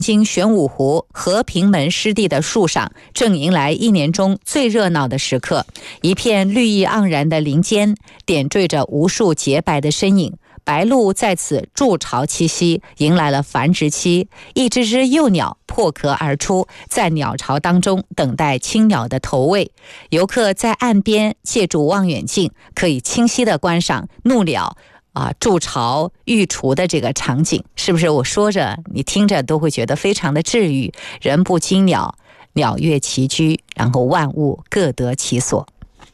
京玄武湖和平门湿地的树上正迎来一年中最热闹的时刻，一片绿意盎然的林间点缀着无数洁白的身影，白鹭在此筑巢栖息，迎来了繁殖期。一只只幼鸟破壳而出，在鸟巢当中等待青鸟的投喂。游客在岸边借助望远镜，可以清晰地观赏怒鸟筑巢育雏的这个场景。是不是我说着你听着都会觉得非常的治愈？人不惊鸟，鸟跃其居，然后万物各得其所。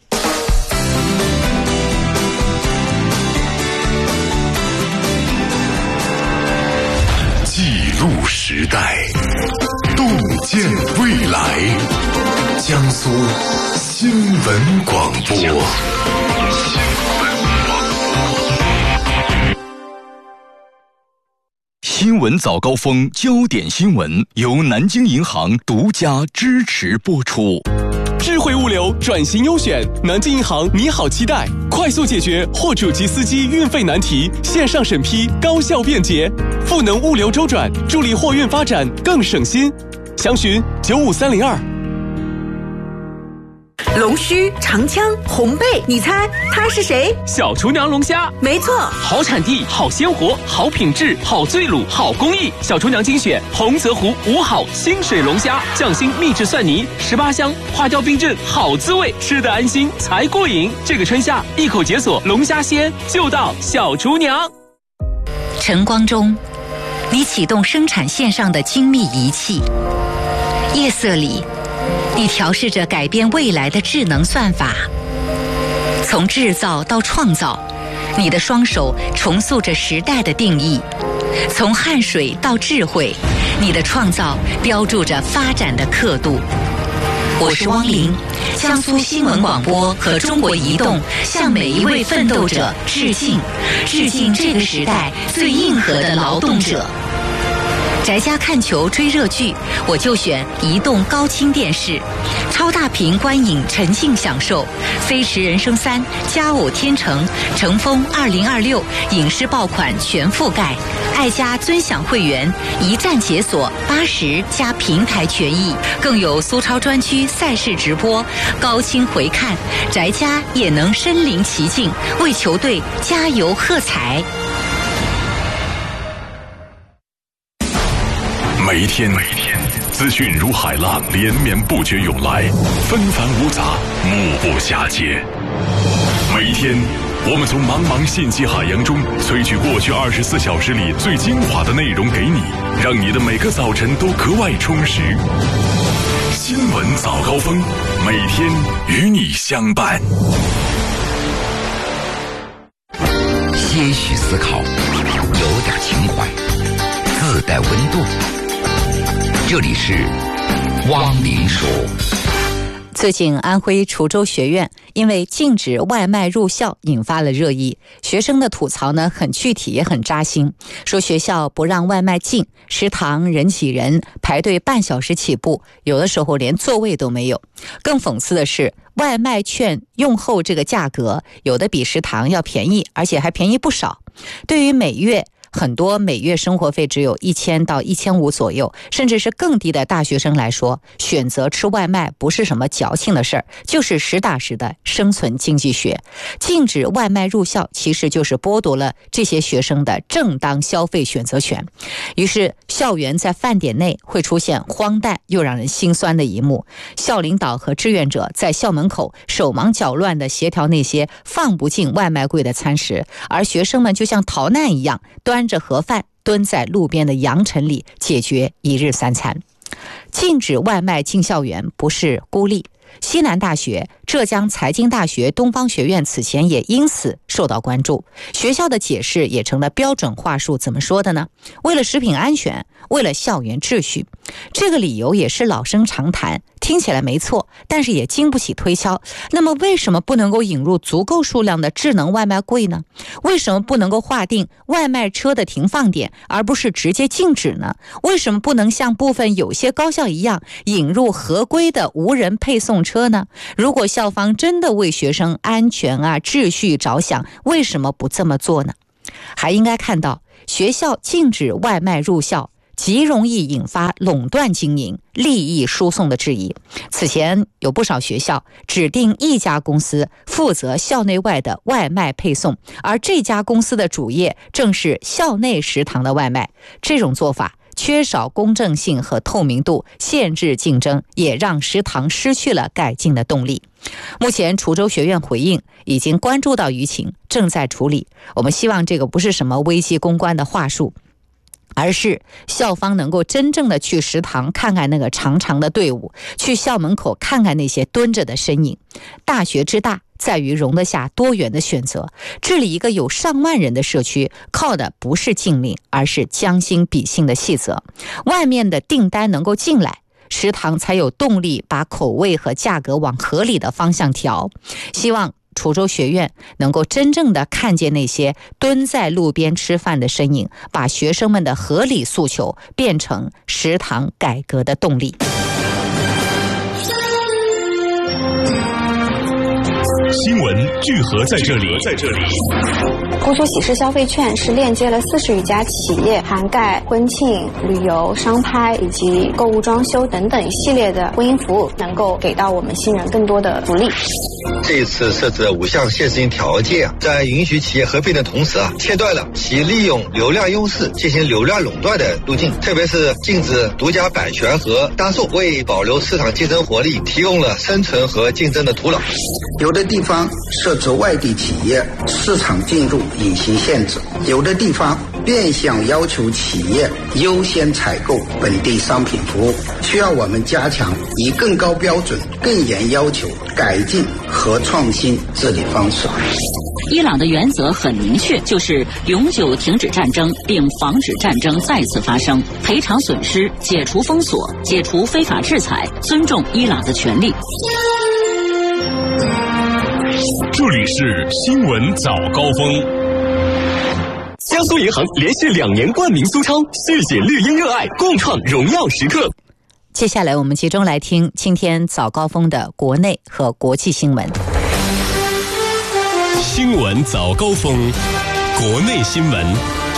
记录时代，洞见未来。江苏新闻广播。 新闻早高峰焦点新闻由南京银行独家支持播出。 智慧物流转型优选，南京银行你好期待，快速解决货主及司机运费难题，线上审批高效便捷，赋能物流周转，助力货运发展更省心。详询95302。 龙须、长枪、红背，你猜他是谁？ 小厨娘龙虾， 没错， 好产地、好鲜活、好品质、好醉卤、好工艺。小厨娘精选洪泽湖五好清水龙虾，匠心秘制蒜泥，18香，花雕冰镇，好滋味，吃得安心才过瘾。这个春夏，一口解锁龙虾鲜，就到小厨娘。 晨光中，你启动生产线上的精密仪器；夜色里，你调试着改变未来的智能算法。从制造到创造，你的双手重塑着时代的定义；从汗水到智慧，你的创造标注着发展的刻度。我是汪玲，江苏新闻广播和中国移动向每一位奋斗者致敬，致敬这个时代最硬核的劳动者。宅家看球追热剧，我就选移动高清电视，超大屏观影沉浸享受。飞驰人生3、佳偶天成、乘风2026影视爆款全覆盖，爱家尊享会员一站解锁80加平台权益，更有苏超专区赛事直播，高清回看，宅家也能身临其境，为球队加油喝彩。 每一天资讯如海浪连绵不绝涌来，纷繁芜杂，目不暇接。每一天我们从茫茫信息海洋中萃取过去24小时里最精华的内容给你，让你的每个早晨都格外充实。新闻早高峰，每天与你相伴。 些许思考，有点情怀，自带温度。这里是汪林说。 最近安徽滁州学院因为禁止外卖入校引发了热议，学生的吐槽呢很具体也很扎心，说学校不让外卖进，食堂人挤人，排队半小时起步，有的时候连座位都没有。更讽刺的是，外卖券用后这个价格有的比食堂要便宜，而且还便宜不少。对于很多每月生活费只有1000到1500左右，甚至是更低的大学生来说，选择吃外卖不是什么矫情的事儿，就是实打实的生存经济学。禁止外卖入校其实就是剥夺了这些学生的正当消费选择权。于是校园在饭点内会出现荒诞又让人心酸的一幕，校领导和志愿者在校门口手忙脚乱地协调那些放不进外卖柜的餐食，而学生们就像逃难一样端着盒饭蹲在路边的扬尘里解决一日三餐。禁止外卖进校园不是孤立，西南大学、浙江财经大学东方学院此前也因此受到关注。学校的解释也成了标准话术，怎么说的呢？为了食品安全，为了校园秩序。这个理由也是老生常谈，听起来没错，但是也经不起推敲。那么为什么不能够引入足够数量的智能外卖柜呢？为什么不能够划定外卖车的停放点，而不是直接禁止呢？为什么不能像部分有些高校一样引入合规的无人配送车呢？如果校方真的为学生安全秩序着想，为什么不这么做呢？还应该看到，学校禁止外卖入校极容易引发垄断经营、利益输送的质疑。此前有不少学校指定一家公司负责校内外的外卖配送，而这家公司的主业正是校内食堂的外卖。这种做法缺少公正性和透明度，限制竞争，也让食堂失去了改进的动力。目前滁州学院回应已经关注到舆情，正在处理。我们希望这个不是什么危机公关的话术，而是校方能够真正的去食堂看看那个长长的队伍，去校门口看看那些蹲着的身影。大学之大在于容得下多元的选择，治理一个有上万人的社区，靠的不是禁令，而是将心比心的细则。外面的订单能够进来，食堂才有动力把口味和价格往合理的方向调。希望滁州学院能够真正的看见那些蹲在路边吃饭的身影，把学生们的合理诉求变成食堂改革的动力。 新闻聚合在这里。 湖州喜事消费券是链接了40余家企业，涵盖婚庆、旅游、商拍以及购物装修等等一系列的婚姻服务，能够给到我们新人更多的福利。 这一次设置了5项限制性条件，在允许企业合并的同时切断了其利用流量优势进行流量垄断的路径，特别是禁止独家版权和搭售，为保留市场竞争活力提供了生存和竞争的土壤。 有的地方设置外地企业市场进入隐形限制，有的地方变相要求企业优先采购本地商品服务，需要我们加强以更高标准、更严要求改进和创新治理方式。 伊朗的原则很明确，就是永久停止战争，并防止战争再次发生，赔偿损失，解除封锁，解除非法制裁，尊重伊朗的权利。 这里是新闻早高峰。 江苏银行连续2年冠名苏超，续写绿茵热爱，共创荣耀时刻。 接下来我们集中来听今天早高峰的国内和国际新闻。 新闻早高峰，国内新闻。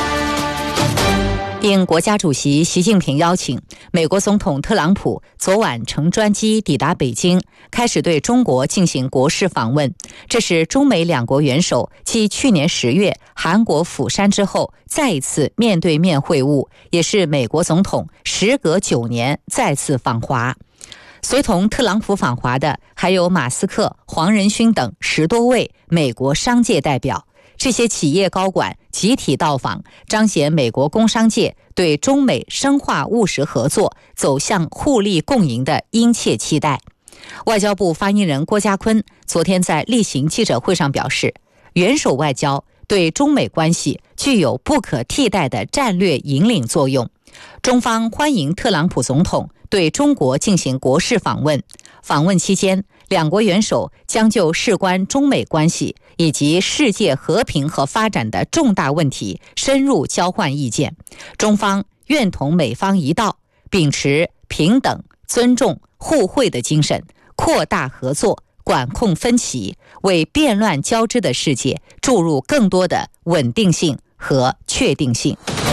应国家主席习近平邀请，美国总统特朗普昨晚乘专机抵达北京，开始对中国进行国事访问。这是中美两国元首继去年10月韩国釜山之后再一次面对面会晤，也是美国总统时隔9年再次访华。随同特朗普访华的还有马斯克、黄仁勋等10多位美国商界代表。这些企业高管集体到访，彰显美国工商界对中美深化务实合作、走向互利共赢的殷切期待。外交部发言人郭家坤昨天在例行记者会上表示，元首外交对中美关系具有不可替代的战略引领作用。中方欢迎特朗普总统对中国进行国事访问，访问期间，两国元首将就事关中美关系以及世界和平和发展的重大问题深入交换意见。中方愿同美方一道，秉持平等、尊重、互惠的精神，扩大合作，管控分歧，为变乱交织的世界注入更多的稳定性和确定性。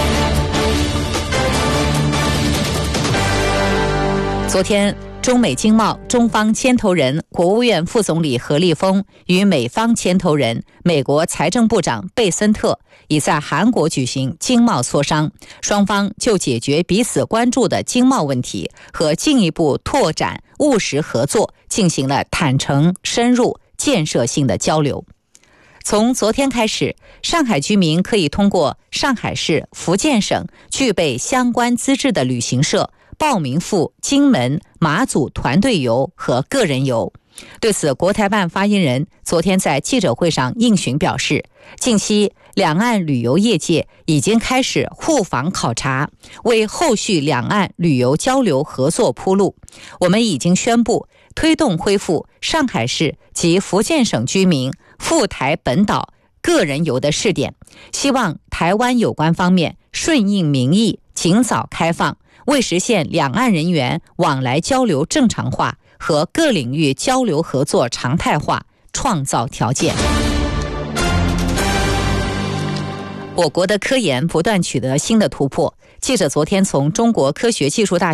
昨天，中美经贸中方牵头人国务院副总理何立峰与美方牵头人美国财政部长贝森特已在韩国举行经贸磋商，双方就解决彼此关注的经贸问题和进一步拓展务实合作进行了坦诚、深入、建设性的交流。从昨天开始，上海居民可以通过上海市、福建省具备相关资质的旅行社报名赴金门、马祖团队游和个人游。对此，国台办发言人昨天在记者会上应询表示，近期两岸旅游业界已经开始互访考察，为后续两岸旅游交流合作铺路。我们已经宣布推动恢复上海市及福建省居民赴台本岛个人游的试点，希望台湾有关方面顺应民意，尽早开放，为实现两岸人员往来交流正常化和各领域交流合作常态化创造条件。我国的科研不断取得新的突破， 记者昨天从中国科学技术大学